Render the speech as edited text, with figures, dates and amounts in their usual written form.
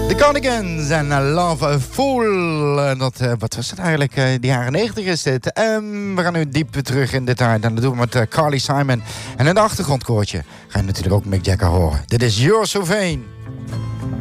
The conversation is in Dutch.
The Cardigans en Love Fool. Wat was het eigenlijk? De jaren 90 is dit. We gaan nu diep terug in de tijd. En dat doen we met Carly Simon. En in de achtergrondkoortje ga je natuurlijk ook Mick Jagger horen. Dit is You're So Vain.